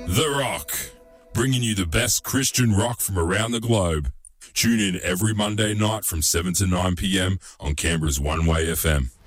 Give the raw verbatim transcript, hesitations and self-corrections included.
The Rock, bringing you the best Christian rock from around the globe. Tune in every Monday night from seven to nine p.m. on Canberra's One Way F M.